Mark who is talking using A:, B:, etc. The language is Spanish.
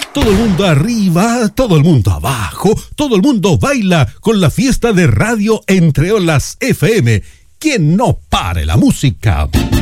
A: Todo el mundo arriba, todo el mundo abajo, todo el mundo baila con la fiesta de Radio Entre Olas FM. ¡Que no pare la música!